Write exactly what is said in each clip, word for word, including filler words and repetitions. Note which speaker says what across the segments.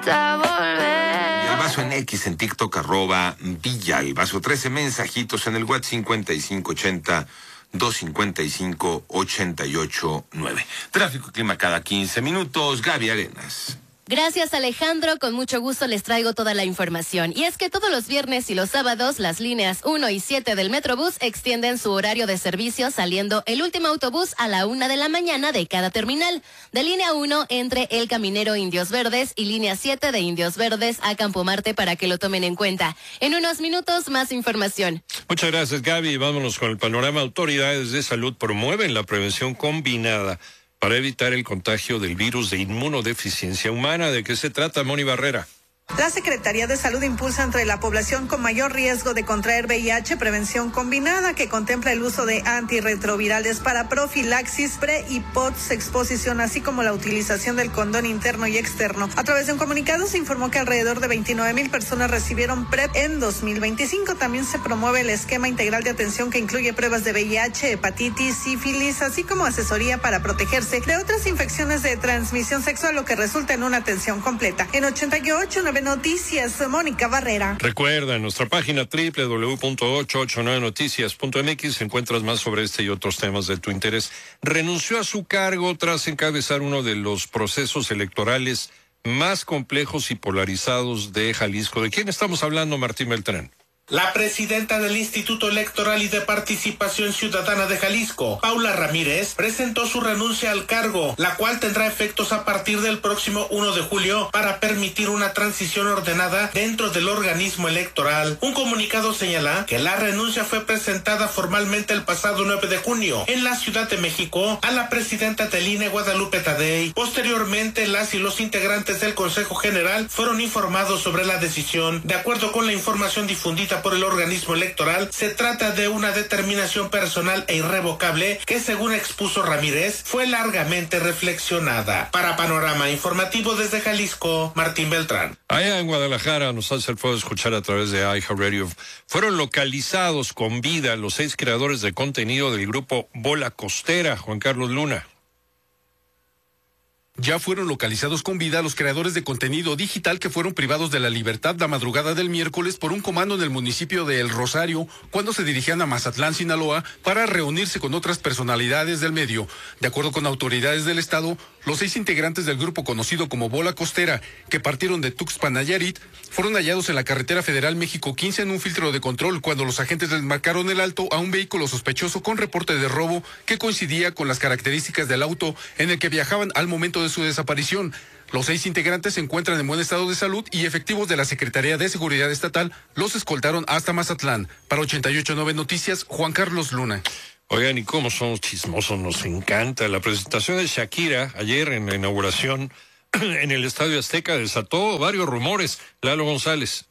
Speaker 1: cuesta volver.
Speaker 2: Y el vaso en X, en TikTok, arroba Villa el Vaso. trece mensajitos en el WhatsApp cincuenta y cinco ochenta, doscientos cincuenta y cinco, ochenta y ocho nueve. Tráfico y clima cada quince minutos. Gaby Arenas.
Speaker 3: Gracias, Alejandro. Con mucho gusto les traigo toda la información. Y es que todos los viernes y los sábados, las líneas uno y siete del Metrobús extienden su horario de servicio, saliendo el último autobús a la una de la mañana de cada terminal. De línea uno entre El Caminero Indios Verdes y línea siete de Indios Verdes a Campo Marte, para que lo tomen en cuenta. En unos minutos, más información.
Speaker 4: Muchas gracias, Gaby. Vámonos con el panorama. Autoridades de salud promueven la prevención combinada para evitar el contagio del virus de inmunodeficiencia humana. ¿De qué se trata, Moni Barrera?
Speaker 5: La Secretaría de Salud impulsa entre la población con mayor riesgo de contraer V I H prevención combinada, que contempla el uso de antirretrovirales para profilaxis, pre y post exposición, así como la utilización del condón interno y externo. A través de un comunicado se informó que alrededor de veintinueve mil personas recibieron PrEP en dos mil veinticinco. También se promueve el esquema integral de atención, que incluye pruebas de V I H, hepatitis, sífilis, así como asesoría para protegerse de otras infecciones de transmisión sexual, lo que resulta en una atención completa. En ochenta y ocho nueve Noticias, Mónica Barrera.
Speaker 4: Recuerda, en nuestra página doble u doble u doble u punto ochocientos ochenta y nueve noticias punto m x encuentras más sobre este y otros temas de tu interés. Renunció a su cargo tras encabezar uno de los procesos electorales más complejos y polarizados de Jalisco. ¿De quién estamos hablando, Martín Beltrán?
Speaker 6: La presidenta del Instituto Electoral y de Participación Ciudadana de Jalisco, Paula Ramírez, presentó su renuncia al cargo, la cual tendrá efectos a partir del próximo uno de julio para permitir una transición ordenada dentro del organismo electoral. Un comunicado señala que la renuncia fue presentada formalmente el pasado nueve de junio en la Ciudad de México a la presidenta del I N E, Guadalupe Tadei. Posteriormente, las y los integrantes del Consejo General fueron informados sobre la decisión. De acuerdo con la información difundida por el organismo electoral, se trata de una determinación personal e irrevocable que, según expuso Ramírez, fue largamente reflexionada. Para Panorama Informativo desde Jalisco, Martín Beltrán.
Speaker 4: Allá en Guadalajara nos hace el favor de escuchar a través de iHeartRadio. Fueron localizados con vida los seis creadores de contenido del grupo Bola Costera. Juan Carlos Luna.
Speaker 7: Ya fueron localizados con vida los creadores de contenido digital que fueron privados de la libertad la madrugada del miércoles por un comando en el municipio de El Rosario, cuando se dirigían a Mazatlán, Sinaloa, para reunirse con otras personalidades del medio. De acuerdo con autoridades del estado, los seis integrantes del grupo conocido como Bola Costera, que partieron de Tuxpan, Nayarit, fueron hallados en la carretera federal México quince en un filtro de control cuando los agentes les marcaron el alto a un vehículo sospechoso con reporte de robo que coincidía con las características del auto en el que viajaban al momento de su desaparición. Los seis integrantes se encuentran en buen estado de salud y efectivos de la Secretaría de Seguridad Estatal los escoltaron hasta Mazatlán. Para ochenta y ocho nueve Noticias, Juan Carlos Luna.
Speaker 4: Oigan, ¿y cómo somos chismosos? Nos encanta. La presentación de Shakira ayer en la inauguración en el Estadio Azteca desató varios rumores. Lalo González.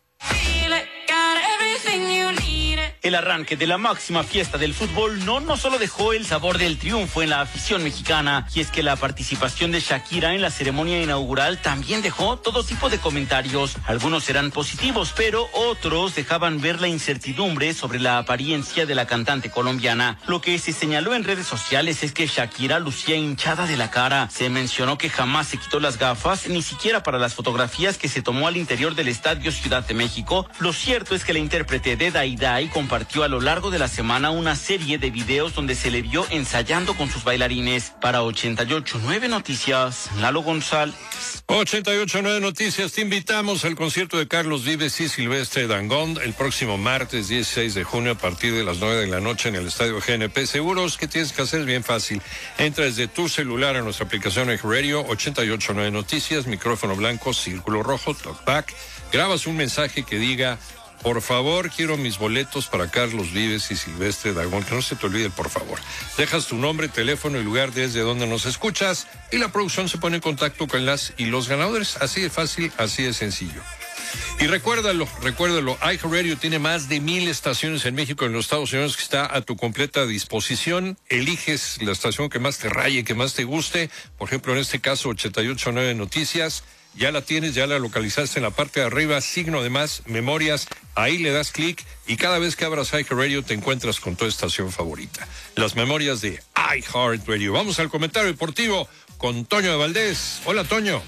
Speaker 8: El arranque de la máxima fiesta del fútbol no, no solo dejó el sabor del triunfo en la afición mexicana, y es que la participación de Shakira en la ceremonia inaugural también dejó todo tipo de comentarios. Algunos eran positivos, pero otros dejaban ver la incertidumbre sobre la apariencia de la cantante colombiana. Lo que se señaló en redes sociales es que Shakira lucía hinchada de la cara. Se mencionó que jamás se quitó las gafas, ni siquiera para las fotografías que se tomó al interior del Estadio Ciudad de México. Lo cierto es que la intérprete de Day Day compartió Compartió a lo largo de la semana una serie de videos donde se le vio ensayando con sus bailarines. Para ochenta y ocho nueve Noticias, Lalo González.
Speaker 4: ochenta y ocho nueve Noticias, te invitamos al concierto de Carlos Vives y Silvestre Dangond el próximo martes dieciséis de junio a partir de las nueve de la noche en el Estadio G N P Seguros. ¿Qué tienes que hacer? Es bien fácil. Entra desde tu celular a nuestra aplicación iHeartRadio, ochenta y ocho nueve Noticias, micrófono blanco, círculo rojo, talkback. Grabas un mensaje que diga: por favor, quiero mis boletos para Carlos Vives y Silvestre Dangond. Que no se te olvide, por favor. Dejas tu nombre, teléfono y lugar desde donde nos escuchas y la producción se pone en contacto con las y los ganadores. Así de fácil, así de sencillo. Y recuérdalo, recuérdalo, iHeartRadio tiene más de mil estaciones en México y en los Estados Unidos que está a tu completa disposición. Eliges la estación que más te raye, que más te guste. Por ejemplo, en este caso, ochenta y ocho nueve Noticias. Ya la tienes, ya la localizaste en la parte de arriba, signo de más, memorias, ahí le das clic y cada vez que abras iHeartRadio te encuentras con tu estación favorita. Las memorias de iHeartRadio. Vamos al comentario deportivo con Toño de Valdés. Hola, Toño.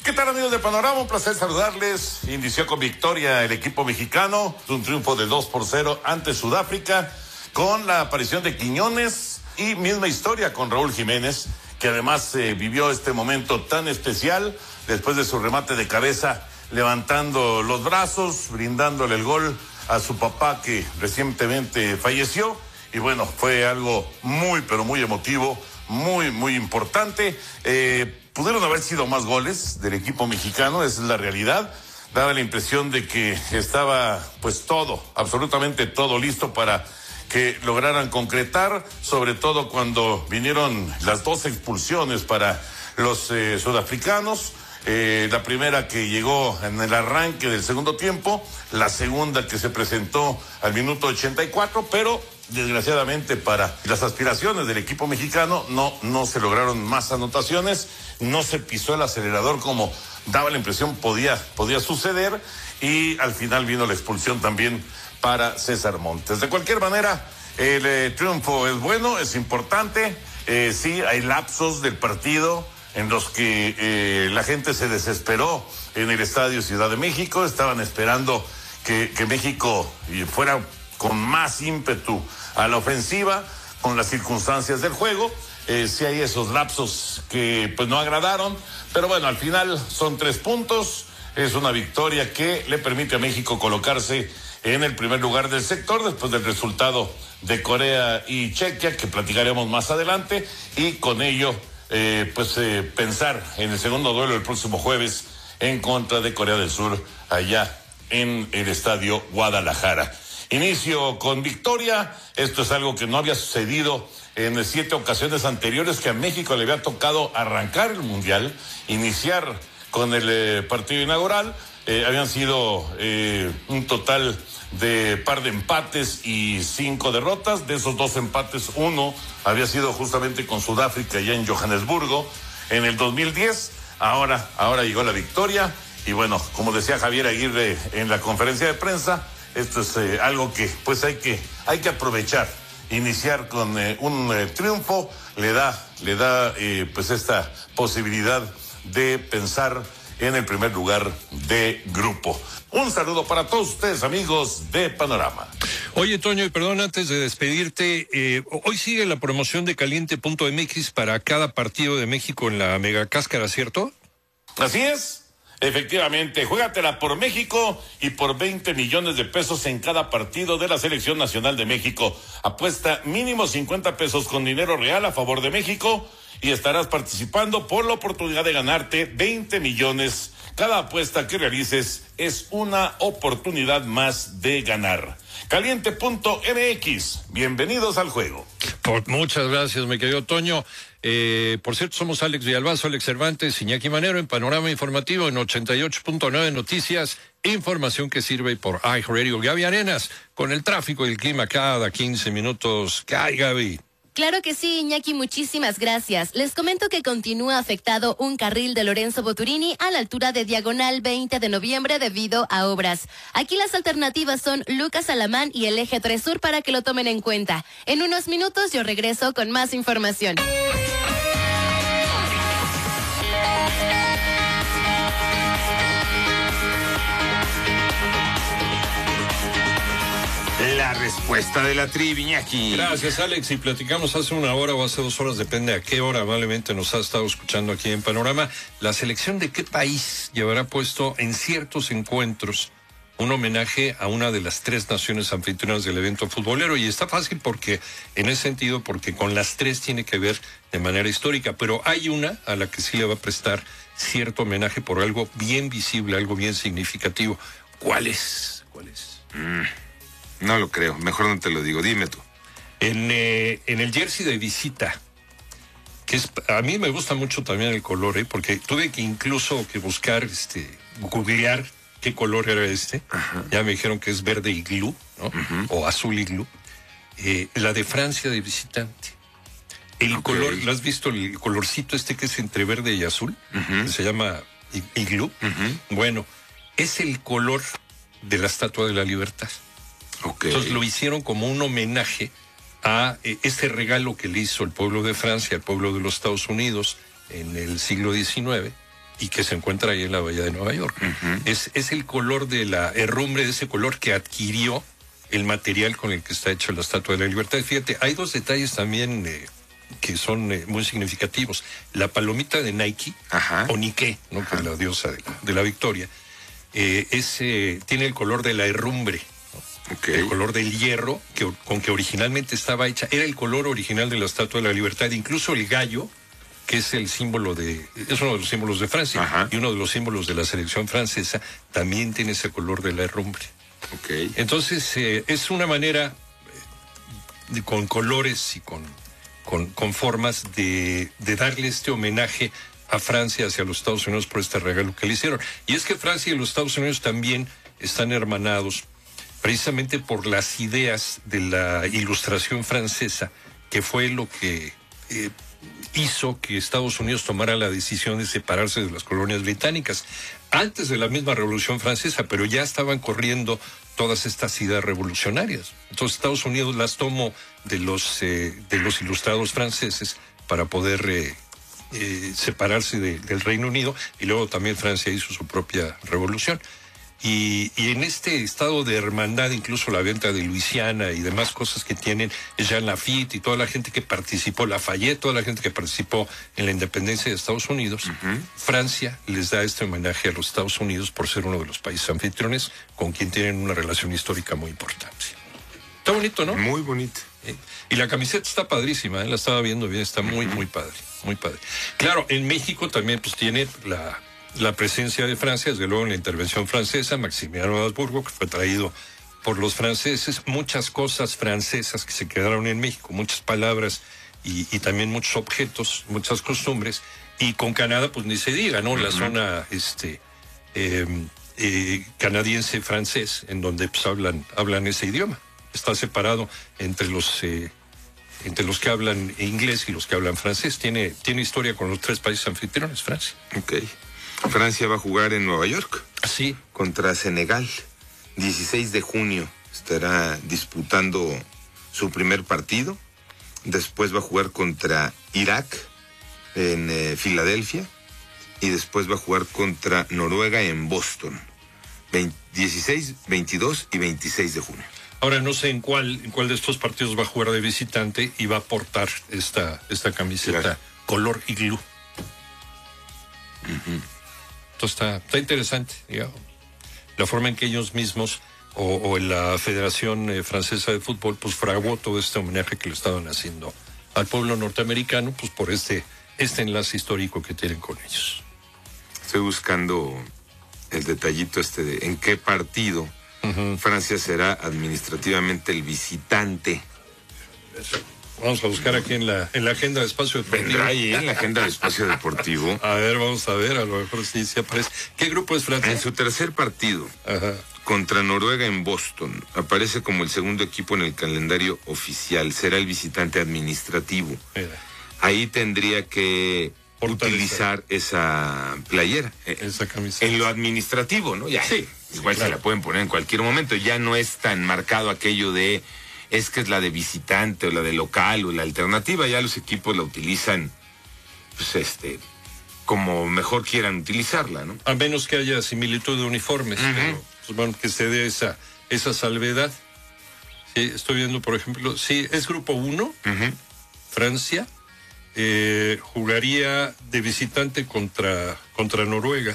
Speaker 1: ¿Qué tal, amigos de Panorama? Un placer saludarles. Inició con victoria el equipo mexicano, un triunfo de dos por cero ante Sudáfrica, con la aparición de Quiñones y misma historia con Raúl Jiménez, que además eh, vivió este momento tan especial después de su remate de cabeza, levantando los brazos, brindándole el gol a su papá que recientemente falleció. Y bueno, fue algo muy, pero muy emotivo, muy, muy importante. Eh, pudieron haber sido más goles del equipo mexicano, esa es la realidad. Daba la impresión de que estaba pues todo, absolutamente todo listo para que lograran concretar, sobre todo cuando vinieron las dos expulsiones para los eh, sudafricanos. Eh, la primera que llegó en el arranque del segundo tiempo, la segunda que se presentó al minuto ochenta y cuatro, pero desgraciadamente para las aspiraciones del equipo mexicano no, no se lograron más anotaciones, no se pisó el acelerador como daba la impresión podía, podía suceder, y al final vino la expulsión también para César Montes. De cualquier manera, el eh, triunfo es bueno, es importante. Eh, sí, hay lapsos del partido en los que eh, la gente se desesperó en el Estadio Ciudad de México. Estaban esperando que, que México fuera con más ímpetu a la ofensiva, con las circunstancias del juego. Eh, sí hay esos lapsos que pues no agradaron, pero bueno, al final son tres puntos. Es una victoria que le permite a México colocarse en el primer lugar del sector después del resultado de Corea y Chequia, que platicaremos más adelante, y con ello eh, pues eh, pensar en el segundo duelo el próximo jueves en contra de Corea del Sur allá en el Estadio Guadalajara. Inicio con victoria. Esto es algo que no había sucedido en siete ocasiones anteriores que a México le había tocado arrancar el Mundial, iniciar con el eh, partido inaugural. Eh, habían sido eh, un total de par de empates y cinco derrotas. De esos dos empates, uno había sido justamente con Sudáfrica ya en Johannesburgo en el dos mil diez. Ahora, ahora llegó la victoria y bueno, como decía Javier Aguirre en la conferencia de prensa, esto es eh, algo que pues hay que hay que aprovechar. Iniciar con eh, un eh, triunfo le da le da eh, pues esta posibilidad de pensar en el primer lugar de grupo. Un saludo para todos ustedes, amigos de Panorama.
Speaker 4: Oye, Toño, y perdón, antes de despedirte, eh, hoy sigue la promoción de caliente punto m x para cada partido de México en la Mega Cáscara, ¿cierto?
Speaker 1: Así es. Efectivamente, juégatela por México y por veinte millones de pesos en cada partido de la Selección Nacional de México. Apuesta mínimo cincuenta pesos con dinero real a favor de México y estarás participando por la oportunidad de ganarte veinte millones. Cada apuesta que realices es una oportunidad más de ganar. caliente punto m x, bienvenidos al juego.
Speaker 4: Por, muchas gracias, mi querido Toño. Eh, por cierto, somos Alex Villalbazo, Alex Cervantes, Iñaki Manero en Panorama Informativo en ochenta y ocho punto nueve Noticias, información que sirve por iHeartRadio. Gaby Arenas, con el tráfico y el clima cada quince minutos. ¿Qué hay, Gaby?
Speaker 3: Claro que sí, Iñaki, muchísimas gracias. Les comento que continúa afectado un carril de Lorenzo Boturini a la altura de Diagonal veinte de noviembre debido a obras. Aquí las alternativas son Lucas Alamán y el Eje tres Sur para que lo tomen en cuenta. En unos minutos yo regreso con más información.
Speaker 2: La respuesta de la trivia, Iñaki.
Speaker 4: Gracias, Alex. Y platicamos hace una hora o hace dos horas, depende a qué hora amablemente nos ha estado escuchando aquí en Panorama. La selección de qué país llevará puesto en ciertos encuentros un homenaje a una de las tres naciones anfitrionas del evento futbolero. Y está fácil porque, en ese sentido, porque con las tres tiene que ver de manera histórica. Pero hay una a la que sí le va a prestar cierto homenaje por algo bien visible, algo bien significativo. ¿Cuál es? ¿Cuál es?
Speaker 2: Mm. No lo creo, mejor no te lo digo, dime tú.
Speaker 4: En, eh, en el jersey de visita, que es, a mí me gusta mucho también el color, ¿eh? Porque tuve que incluso que buscar, este, googlear qué color era este. Ajá. Ya me dijeron que es verde iglú, ¿no? Uh-huh. O azul iglú. Eh, la de Francia de visitante. El okay. color, ¿lo has visto? El colorcito este que es entre verde y azul, uh-huh. que se llama iglú. Uh-huh. Bueno, es el color de la Estatua de la Libertad. Okay. Entonces lo hicieron como un homenaje a eh, este regalo que le hizo el pueblo de Francia al pueblo de los Estados Unidos en el siglo diecinueve y que se encuentra ahí en la bahía de Nueva York. Uh-huh. Es, es el color de la herrumbre, de ese color que adquirió el material con el que está hecho la Estatua de la Libertad. Fíjate, hay dos detalles también eh, que son eh, muy significativos. La palomita de Nike, Ajá. o Nike, ¿no? Que es la diosa de la, de la victoria, eh, es, eh, tiene el color de la herrumbre. Okay. El color del hierro que, con que originalmente estaba hecha, era el color original de la Estatua de la Libertad. Incluso el gallo, que es el símbolo de, es uno de los símbolos de Francia, Ajá. y uno de los símbolos de la selección francesa, también tiene ese color de la herrumbre. Okay. Entonces, eh, es una manera eh, con colores y con, con, con formas de, de darle este homenaje a Francia hacia los Estados Unidos por este regalo que le hicieron. Y es que Francia y los Estados Unidos también están hermanados precisamente por las ideas de la Ilustración francesa, que fue lo que eh, hizo que Estados Unidos tomara la decisión de separarse de las colonias británicas antes de la misma Revolución Francesa, pero ya estaban corriendo todas estas ideas revolucionarias. Entonces Estados Unidos las tomó de los, eh, de los ilustrados franceses para poder eh, eh, separarse de, del Reino Unido, y luego también Francia hizo su propia revolución. Y, y en este estado de hermandad, incluso la venta de Luisiana y demás cosas que tienen, Jean Lafitte y toda la gente que participó, Lafayette, toda la gente que participó en la independencia de Estados Unidos, uh-huh. Francia les da este homenaje a los Estados Unidos por ser uno de los países anfitriones con quien tienen una relación histórica muy importante. Está bonito, ¿no?
Speaker 2: Muy bonito.
Speaker 4: ¿Eh? Y la camiseta está padrísima, ¿eh? La estaba viendo bien, está muy, uh-huh. muy padre, muy padre. Claro, en México también pues tiene la... la presencia de Francia, desde luego en la intervención francesa, Maximiliano de Habsburgo, que fue traído por los franceses, muchas cosas francesas que se quedaron en México, muchas palabras y, y también muchos objetos, muchas costumbres, y con Canadá pues ni se diga, ¿no? Uh-huh. La zona este eh, eh, canadiense-francés, en donde pues hablan, hablan ese idioma, está separado entre los... Eh, entre los que hablan inglés y los que hablan francés, tiene, tiene historia con los tres países anfitriones, Francia.
Speaker 2: Okay. Francia va a jugar en Nueva York.
Speaker 4: Sí.
Speaker 2: Contra Senegal. dieciséis de junio estará disputando su primer partido. Después va a jugar contra Irak en eh, Filadelfia. Y después va a jugar contra Noruega en Boston. veinte, dieciséis, veintidós y veintiséis de junio.
Speaker 4: Ahora no sé en cuál, en cuál de estos partidos va a jugar de visitante y va a portar esta, esta camiseta claro. color iglú. Uh-huh. Está, está interesante, digamos. La forma en que ellos mismos o, o la Federación eh, Francesa de Fútbol pues fraguó todo este homenaje que le estaban haciendo al pueblo norteamericano pues por este, este enlace histórico que tienen con ellos.
Speaker 2: Estoy buscando el detallito este de en qué partido uh-huh. Francia será administrativamente el visitante.
Speaker 4: Vamos a buscar aquí en la en la agenda de Espacio Deportivo.
Speaker 2: Vendrá ahí en la agenda de Espacio Deportivo.
Speaker 4: A ver, vamos a ver, a lo mejor sí se aparece. ¿Qué grupo es Francia?
Speaker 2: En su tercer partido,
Speaker 4: Ajá.
Speaker 2: contra Noruega en Boston, aparece como el segundo equipo en el calendario oficial. Será el visitante administrativo. Mira. Ahí tendría que Portal utilizar esa, esa playera.
Speaker 4: Esa camiseta.
Speaker 2: En lo administrativo, ¿no? Ya. Sí. Igual claro. Se la pueden poner en cualquier momento. Ya no es tan marcado aquello de... es que es la de visitante o la de local o la alternativa, ya los equipos la utilizan, pues este, como mejor quieran utilizarla, ¿no?
Speaker 4: A menos que haya similitud de uniformes, uh-huh. pero, pues, bueno, que se dé esa, esa salvedad. Sí, estoy viendo, por ejemplo, sí, es grupo uno, uh-huh. Francia, eh, jugaría de visitante contra, contra Noruega,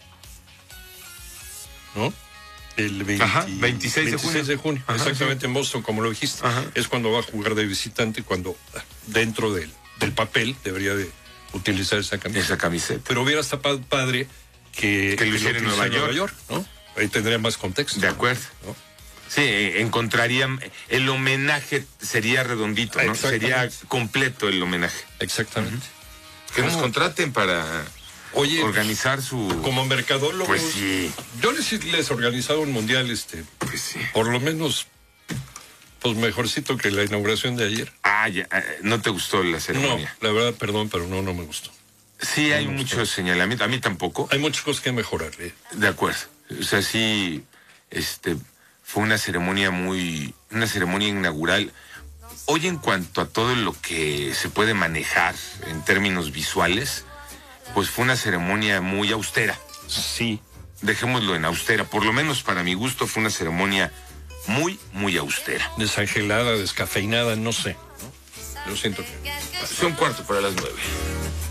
Speaker 4: ¿no? El veinte,
Speaker 2: Ajá, veintiséis de junio,
Speaker 4: veintiséis de junio Ajá, exactamente, sí. En Boston, como lo dijiste. Ajá. Es cuando va a jugar de visitante, cuando dentro del, del papel debería de utilizar esa camiseta.
Speaker 2: Esa camiseta.
Speaker 4: Pero hubiera estado padre que,
Speaker 2: que lo hiciera en Nueva York. Nueva York,
Speaker 4: ¿no? Ahí tendría más contexto.
Speaker 2: De acuerdo. ¿No? Sí, encontrarían, el homenaje sería redondito, ¿no? Sería completo el homenaje.
Speaker 4: Exactamente.
Speaker 2: Uh-huh. Que nos contraten para... Oye, organizar su...
Speaker 4: Como mercadólogos,
Speaker 2: pues sí.
Speaker 4: Yo les, les organizaba un mundial, este,
Speaker 2: pues sí.
Speaker 4: Por lo menos, pues mejorcito que la inauguración de ayer.
Speaker 2: Ah, ya, ¿no te gustó la ceremonia?
Speaker 4: No, la verdad, perdón, pero no, no me gustó.
Speaker 2: Sí,
Speaker 4: no
Speaker 2: hay muchos señalamientos, a mí tampoco.
Speaker 4: Hay muchas cosas que mejorar, ¿eh?
Speaker 2: De acuerdo, o sea, sí, este, fue una ceremonia muy, una ceremonia inaugural. Hoy en cuanto a todo lo que se puede manejar en términos visuales... pues fue una ceremonia muy austera.
Speaker 4: Sí.
Speaker 2: Dejémoslo en austera, por lo menos para mi gusto fue una ceremonia muy, muy austera.
Speaker 4: Desangelada, descafeinada, no sé. ¿no? Yo siento que...
Speaker 2: Son cuarto para las nueve.